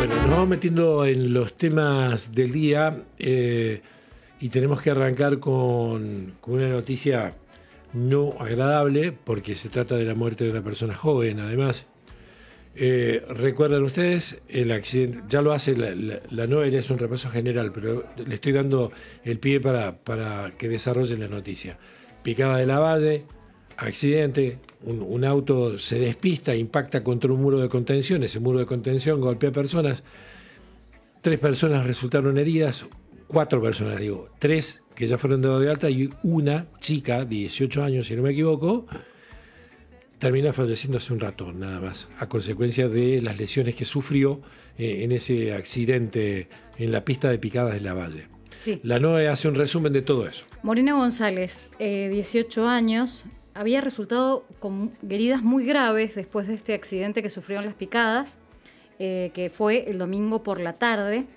Bueno, nos vamos metiendo en los temas del día y tenemos que arrancar con una noticia no agradable porque se trata de la muerte de una persona joven, además. Recuerdan ustedes el accidente, ya lo hace la novela, es un repaso general, pero le estoy dando el pie para que desarrollen la noticia. Picada de Lavalle, accidente, un auto se despista, impacta contra un muro de contención, ese muro de contención golpea personas, 3 personas resultaron heridas, 4 personas digo, 3 que ya fueron dados de alta y una chica de 18 años, si no me equivoco, termina falleciendo hace un rato, nada más, a consecuencia de las lesiones que sufrió en ese accidente en la pista de Picadas de Lavalle. Sí. La NOE hace un resumen de todo eso. Morena González, 18 años, había resultado con heridas muy graves después de este accidente que sufrió en Las Picadas, que fue el domingo por la tarde.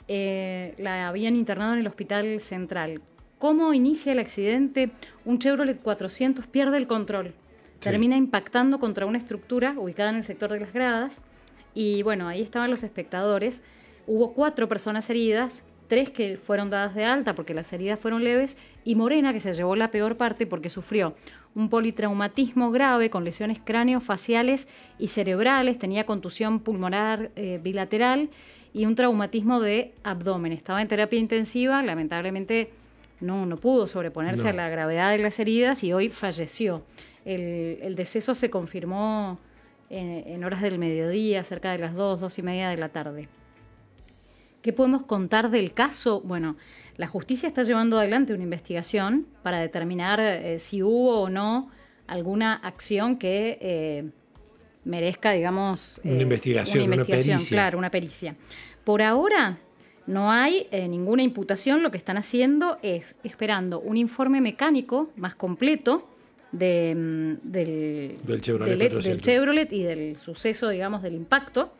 La habían internado en el Hospital Central. ¿Cómo inicia el accidente? Un Chevrolet 400 pierde el control. Termina impactando contra una estructura ubicada en el sector de las gradas y bueno, ahí estaban los espectadores. Hubo 4 personas heridas, 3 que fueron dadas de alta porque las heridas fueron leves y Morena, que se llevó la peor parte porque sufrió un politraumatismo grave con lesiones craneofaciales y cerebrales, tenía contusión pulmonar bilateral y un traumatismo de abdomen. Estaba en terapia intensiva, lamentablemente no pudo sobreponerse a la gravedad de las heridas y hoy falleció. El deceso se confirmó en horas del mediodía, cerca de las 2:30 de la tarde. ¿Qué podemos contar del caso? Bueno, la justicia está llevando adelante una investigación para determinar si hubo o no alguna acción que merezca, digamos... una investigación, una pericia. Claro, una pericia. Por ahora no hay ninguna imputación, lo que están haciendo es esperando un informe mecánico más completo del Chevrolet y del suceso, digamos, del impacto.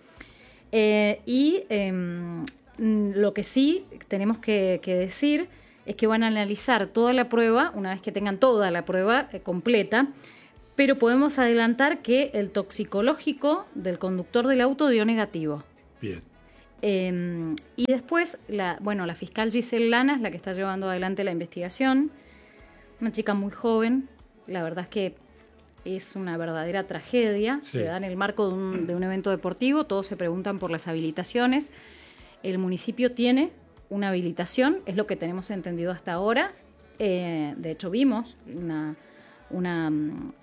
Lo que sí tenemos que decir es que van a analizar toda la prueba, una vez que tengan toda la prueba completa, pero podemos adelantar que el toxicológico del conductor del auto dio negativo. Bien. Y después, la fiscal Giselle Lana es la que está llevando adelante la investigación, una chica muy joven. La verdad es que es una verdadera tragedia. Sí. Se da en el marco de un evento deportivo. Todos se preguntan por las habilitaciones. El municipio tiene una habilitación, es lo que tenemos entendido hasta ahora. De hecho, vimos una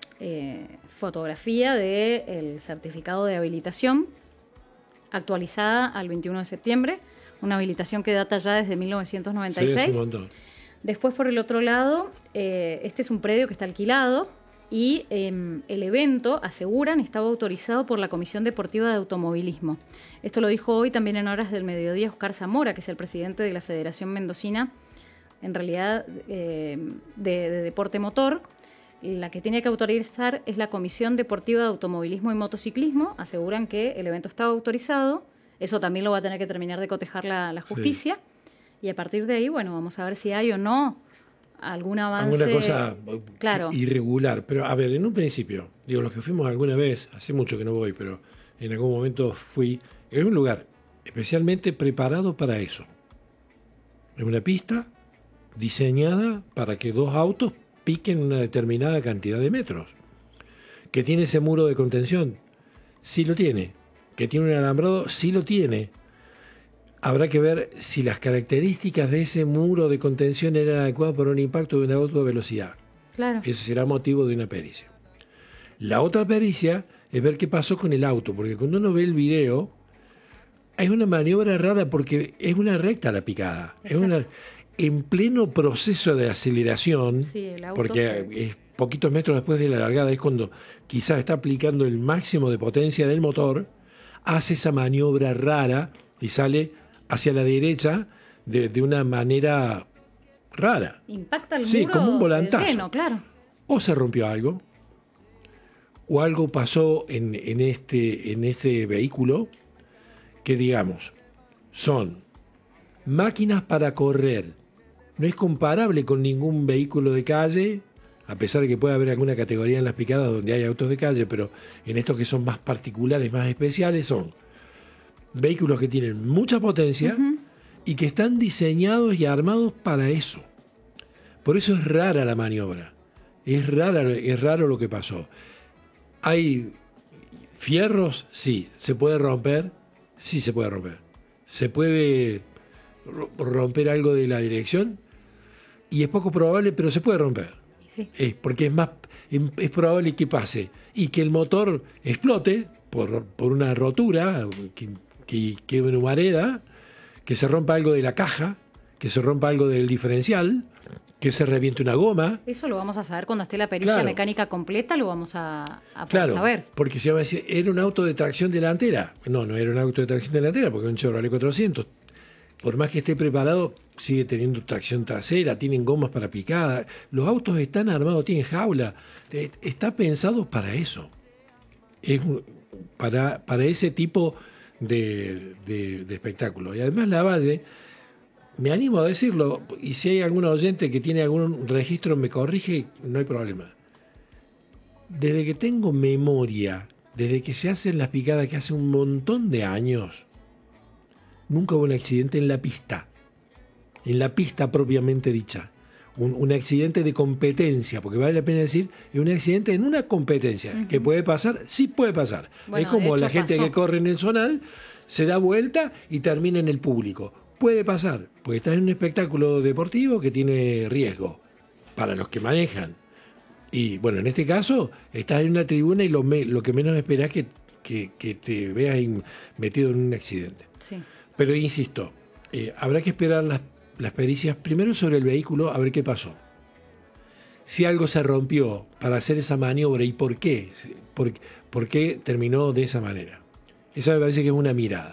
fotografía del certificado de habilitación actualizada al 21 de septiembre. Una habilitación que data ya desde 1996. Sí, es un montón. Después, por el otro lado, este es un predio que está alquilado y el evento, aseguran, estaba autorizado por la Comisión Deportiva de Automovilismo. Esto lo dijo hoy también en horas del mediodía Oscar Zamora, que es el presidente de la Federación Mendocina, en realidad de deporte motor. La que tiene que autorizar es la Comisión Deportiva de Automovilismo y Motociclismo. Aseguran que el evento estaba autorizado. Eso también lo va a tener que terminar de cotejar la justicia. Sí. Y a partir de ahí, bueno, vamos a ver si hay o no algún avance. Alguna cosa claro, irregular. Pero, a ver, en un principio, digo, los que fuimos alguna vez, hace mucho que no voy, pero en algún momento fui, en un lugar especialmente preparado para eso. En una pista diseñada para que 2 autos piquen una determinada cantidad de metros. ¿Que tiene ese muro de contención? Sí lo tiene. ¿Que tiene un alambrado? Sí lo tiene. Habrá que ver si las características de ese muro de contención eran adecuadas para un impacto de un auto de velocidad. Claro. Eso será motivo de una pericia. La otra pericia es ver qué pasó con el auto, porque cuando uno ve el video, hay una maniobra rara porque es una recta la picada. Es en pleno proceso de aceleración, sí, el auto porque es poquitos metros después de la largada, es cuando quizás está aplicando el máximo de potencia del motor, hace esa maniobra rara y sale hacia la derecha de una manera rara. Impacta el muro. Sí, como un volantazo. Lleno, claro. O se rompió algo, o algo pasó en este vehículo que, digamos, son máquinas para correr. No es comparable con ningún vehículo de calle, a pesar de que puede haber alguna categoría en Las Picadas donde hay autos de calle, pero en estos que son más particulares, más especiales, son vehículos que tienen mucha potencia y que están diseñados y armados para eso. Por eso es rara la maniobra. Es raro lo que pasó. ¿Hay fierros? Sí. ¿Se puede romper? Sí, se puede romper. ¿Se puede romper algo de la dirección? Y es poco probable, pero se puede romper. Sí. Porque es probable que pase y que el motor explote por una rotura, que una humareda, que se rompa algo de la caja, que se rompa algo del diferencial, que se reviente una goma. Eso lo vamos a saber cuando esté la pericia mecánica completa, lo vamos a poder saber. Porque se va a decir, ¿era un auto de tracción delantera? No era un auto de tracción delantera, porque es un Chevrolet 400. Por más que esté preparado, sigue teniendo tracción trasera, tienen gomas para picada. Los autos están armados, tienen jaula. Está pensado para eso. Es para ese tipo de espectáculo. Y además Lavalle, me animo a decirlo, y si hay algún oyente que tiene algún registro me corrige, no hay problema. Desde que tengo memoria, desde que se hacen las picadas, que hace un montón de años, nunca hubo un accidente en la pista propiamente dicha. Un accidente de competencia, porque vale la pena decir, es un accidente en una competencia. ¿Que puede pasar? Sí puede pasar. Bueno, es como la gente que corre en el zonal, se da vuelta y termina en el público. Puede pasar, porque estás en un espectáculo deportivo que tiene riesgo para los que manejan. Y bueno, en este caso, estás en una tribuna y lo que menos esperás es que te veas metido en un accidente. Sí. Pero insisto, habrá que esperar las pericias primero sobre el vehículo, a ver qué pasó. Si algo se rompió para hacer esa maniobra y por qué. ¿Por qué terminó de esa manera? Esa me parece que es una mirada.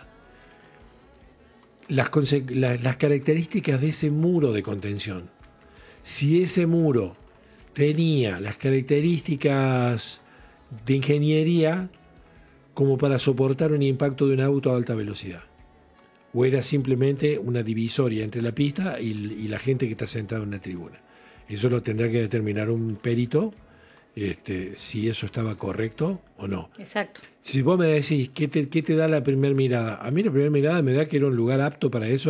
Las características de ese muro de contención. Si ese muro tenía las características de ingeniería como para soportar un impacto de un auto a alta velocidad, o era simplemente una divisoria entre la pista y la gente que está sentada en una tribuna. Eso lo tendrá que determinar un perito, si eso estaba correcto o no. Exacto. Si vos me decís, ¿qué te da la primera mirada? A mí la primera mirada me da que era un lugar apto para eso.